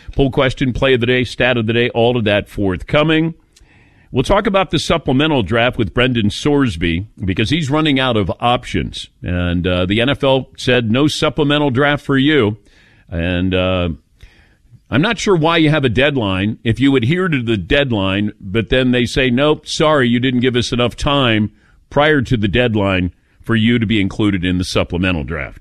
Poll question, play of the day, stat of the day, all of that forthcoming. We'll talk about the supplemental draft with Brendan Sorsby because he's running out of options. And the NFL said no supplemental draft for you. And I'm not sure why you have a deadline if you adhere to the deadline, but then they say, nope, sorry, you didn't give us enough time prior to the deadline for you to be included in the supplemental draft.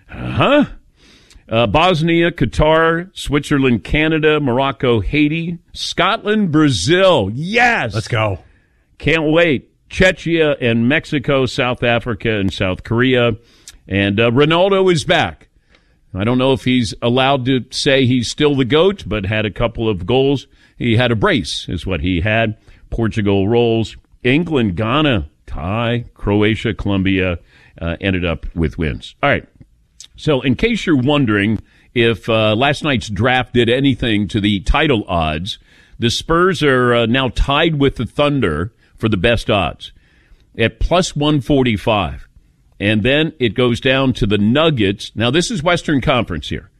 Bosnia, Qatar, Switzerland, Canada, Morocco, Haiti, Scotland, Brazil. Yes! Let's go. Can't wait. Czechia and Mexico, South Africa and South Korea. And Ronaldo is back. I don't know if he's allowed to say he's still the GOAT, but had a couple of goals. He had a brace is what he had. Portugal rolls. England, Ghana, tie. Croatia, Colombia ended up with wins. All right. So in case you're wondering if last night's draft did anything to the title odds, the Spurs are now tied with the Thunder for the best odds at plus 145. And then it goes down to the Nuggets. Now, this is Western Conference here.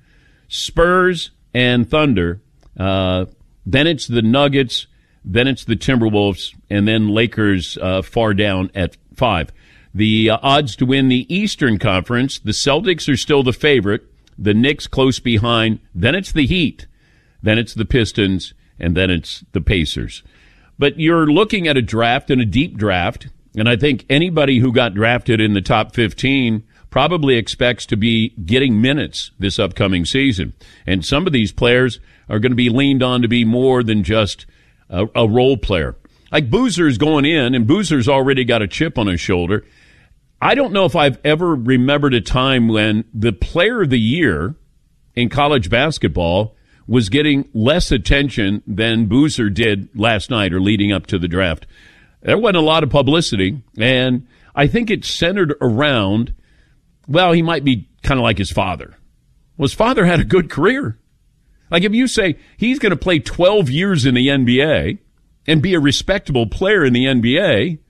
Spurs and Thunder. Then it's the Nuggets. Then it's the Timberwolves. And then Lakers far down at 5. The odds to win the Eastern Conference, the Celtics are still the favorite. The Knicks close behind. Then it's the Heat. Then it's the Pistons. And then it's the Pacers. But you're looking at a draft and a deep draft. And I think anybody who got drafted in the top 15 probably expects to be getting minutes this upcoming season. And some of these players are going to be leaned on to be more than just a role player. Like Boozer's going in, and Boozer's already got a chip on his shoulder. I don't know if I've ever remembered a time when the player of the year in college basketball was getting less attention than Boozer did last night or leading up to the draft. There wasn't a lot of publicity, and I think it's centered around, well, he might be kind of like his father. Well, his father had a good career. Like if you say he's going to play 12 years in the NBA and be a respectable player in the NBA,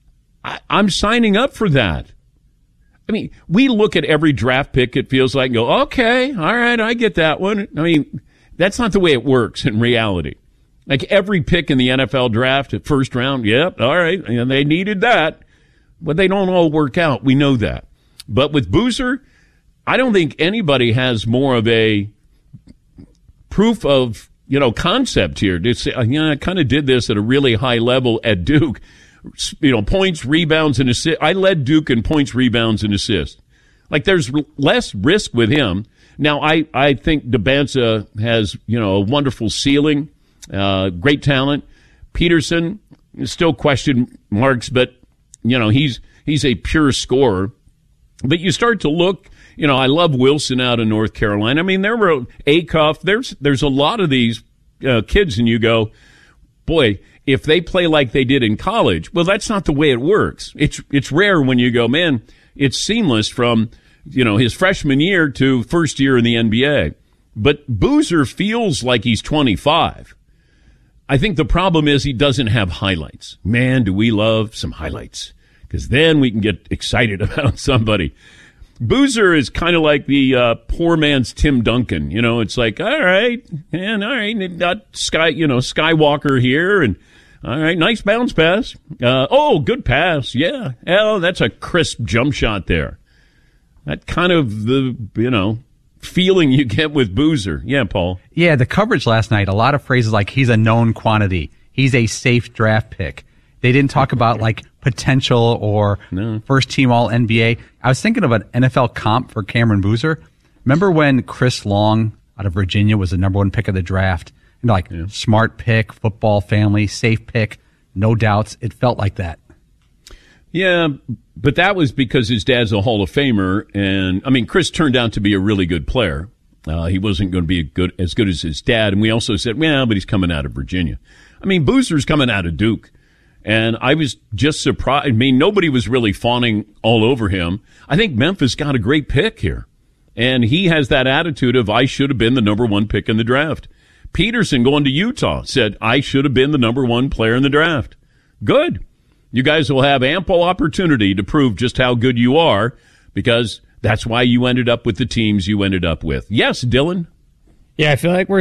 I'm signing up for that. I mean, we look at every draft pick, it feels like, and go, okay, all right, I get that one. I mean, that's not the way it works in reality. Like every pick in the NFL draft at first round, yep, all right, and they needed that. But they don't all work out. We know that. But with Boozer, I don't think anybody has more of a proof of, concept here. To say, I kind of did this at a really high level at Duke. Points, rebounds, and assists. I led Duke in points, rebounds, and assists. Like there's less risk with him. Now, I think DeBanza has, a wonderful ceiling. Great talent. Peterson, still question marks, but, he's a pure scorer. But you start to look, I love Wilson out of North Carolina. I mean, there were Acuff. There's a lot of these kids, and you go, boy, if they play like they did in college, well, that's not the way it works. It's rare when you go, man, it's seamless from, his freshman year to first year in the NBA. But Boozer feels like he's 25. I think the problem is he doesn't have highlights. Man, do we love some highlights, because then we can get excited about somebody. Boozer is kind of like the poor man's Tim Duncan. It's like, all right, and all right, got Skywalker here, and all right, nice bounce pass. Good pass, yeah. Oh, that's a crisp jump shot there. That kind of the feeling you get with Boozer. Yeah, Paul. Yeah, the coverage last night, a lot of phrases like he's a known quantity. He's a safe draft pick. They didn't talk about like potential or first team all NBA. I was thinking of an NFL comp for Cameron Boozer. Remember when Chris Long out of Virginia was the number 1 pick of the draft? And smart pick, football family, safe pick, no doubts. It felt like that. Yeah, but that was because his dad's a Hall of Famer, and I mean, Chris turned out to be a really good player. He wasn't going to be as good as his dad, and we also said, well, but he's coming out of Virginia. I mean, Boozer's coming out of Duke, and I was just surprised. I mean, nobody was really fawning all over him. I think Memphis got a great pick here, and he has that attitude of, I should have been the number 1 pick in the draft. Peterson going to Utah said, I should have been the number 1 player in the draft. Good. You guys will have ample opportunity to prove just how good you are, because that's why you ended up with the teams you ended up with. Yes, Dylan? Yeah, I feel like we're